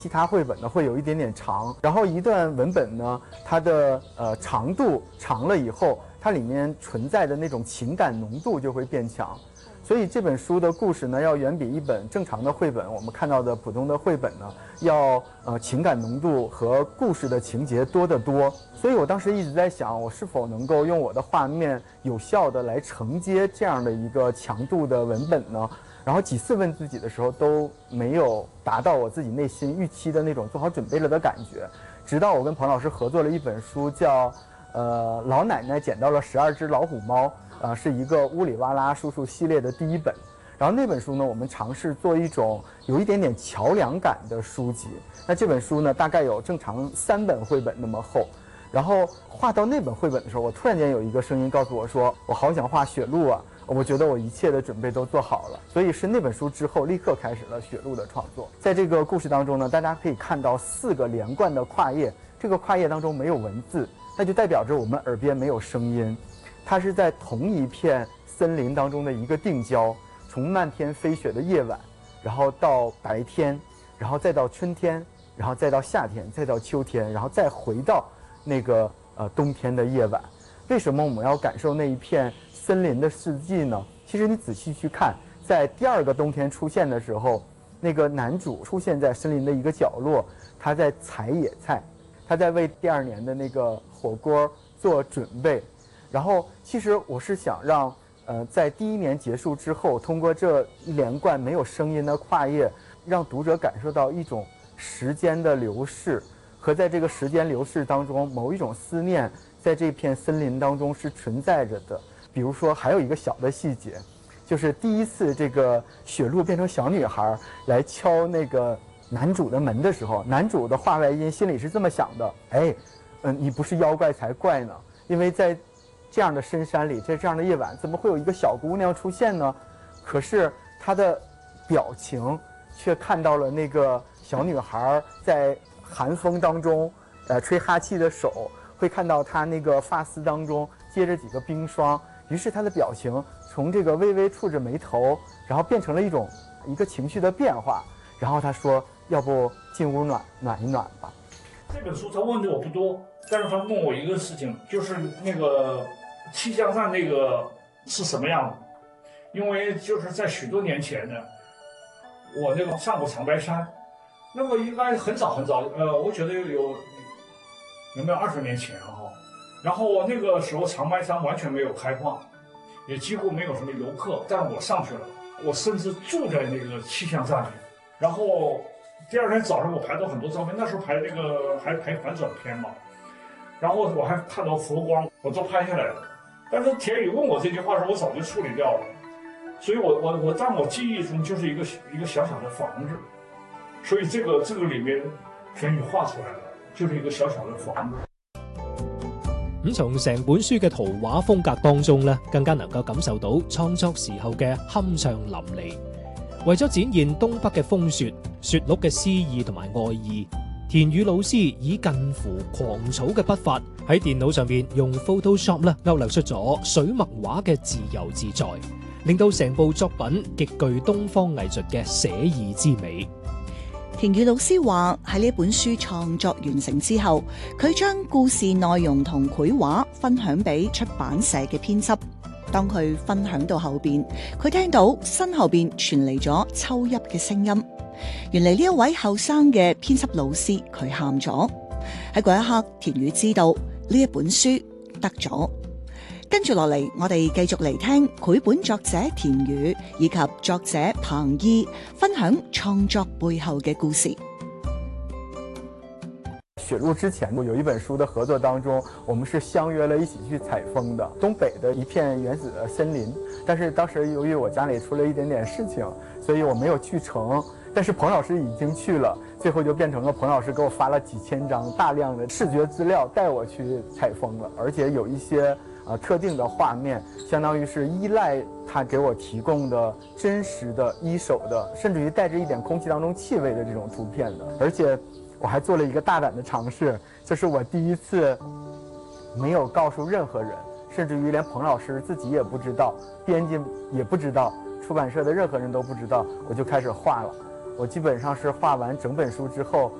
其他绘本呢会有一点点长，然后一段文本呢，它的长度长了以后，它里面存在的那种情感浓度就会变强。所以这本书的故事呢，要远比一本正常的绘本，我们看到的普通的绘本呢，要情感浓度和故事的情节多得多。所以我当时一直在想，我是否能够用我的画面有效的来承接这样的一个强度的文本呢？然后几次问自己的时候都没有达到我自己内心预期的那种做好准备了的感觉。直到我跟彭老师合作了一本书，叫老奶奶捡到了12只老虎猫。是一个乌里哇拉叔叔系列的第一本，然后那本书呢，我们尝试做一种有一点点桥梁感的书籍。那这本书呢，大概有正常3本绘本那么厚。然后画到那本绘本的时候，我突然间有一个声音告诉我说，我好想画雪鹿啊！我觉得我一切的准备都做好了。所以是那本书之后，立刻开始了雪鹿的创作。在这个故事当中呢，大家可以看到4个连贯的跨页，这个跨页当中没有文字，那就代表着我们耳边没有声音。它是在同一片森林当中的一个定焦，从漫天飞雪的夜晚，然后到白天，然后再到春天，然后再到夏天，再到秋天，然后再回到那个冬天的夜晚。为什么我们要感受那一片森林的四季呢？其实你仔细去看，在第2个冬天出现的时候，那个男主出现在森林的一个角落，他在采野菜，他在为第2年的那个火锅做准备。然后其实我是想让在第1年结束之后，通过这一连贯没有声音的跨页，让读者感受到一种时间的流逝，和在这个时间流逝当中某一种思念在这片森林当中是存在着的。比如说还有一个小的细节，就是第一次这个雪鹿变成小女孩来敲那个男主的门的时候，男主的话外音心里是这么想的，你不是妖怪才怪呢，因为在这样的深山里，在这样的夜晚，怎么会有一个小姑娘出现呢？可是她的表情却看到了那个小女孩在寒风当中吹哈气的手，会看到她那个发丝当中接着几个冰霜，于是她的表情从这个微微蹙着眉头，然后变成了一个情绪的变化。然后她说，要不进屋暖一暖吧。 这本书他问的我不多，但是他问我一个事情，就是那个气象站那个是什么样的？因为就是在许多年前呢，我那个上过长白山，那么应该很早很早，我觉得有没有20年前哈。然后那个时候长白山完全没有开放，也几乎没有什么游客，但我上去了，我甚至住在那个气象站里，然后第2天早上我拍到很多照片，那时候拍那个还拍反转片嘛，然后我还看到佛光，我都拍下来了。但是田宇问我这句话的时候，我早就处理掉了。所以我在我记忆中就是一个小小的房子，所以这个里面田宇畫出來了，就是一個小小的房子。 咁從成本書嘅圖畫風格當中咧，更加能夠感受到創作時候嘅酣暢淋漓。為咗展現東北嘅風雪、雪鹿嘅詩意同埋愛意，田宇老師以近乎狂草嘅筆法喺電腦上邊用 Photoshop 咧勾勒出咗水墨畫嘅自由自在，令到成部作品極具東方藝術嘅寫意之美。 田宇老師話喺呢本書創作完成之後，佢將故事內容同繪畫分享俾出版社嘅編輯。當佢分享到後邊，佢聽到身後邊傳嚟咗抽泣嘅聲音。原嚟呢一位後生嘅編輯老師佢喊咗。喺嗰一刻，田宇知道呢一本書得咗。跟住落嚟，我哋繼續嚟聽繪本作者田宇以及作者彭懿分享創作背後嘅故事。 雪鹿之前有一本书的合作当中，我们是相约了一起去采风的东北的一片原始的森林，但是当时由于我家里出了一点点事情，所以我没有去成。但是彭老师已经去了，最后就变成了彭老师给我发了几千张大量的视觉资料带我去采风了，而且有一些特定的画面，相当于是依赖他给我提供的真实的一手的，甚至于带着一点空气当中气味的这种图片的。而且我还做了一个大胆的尝试，就是我第一次没有告诉任何人，甚至于连彭老师自己也不知道，编辑也不知道，出版社的任何人都不知道，我就开始画了。 我基本上是畫完整本書之後，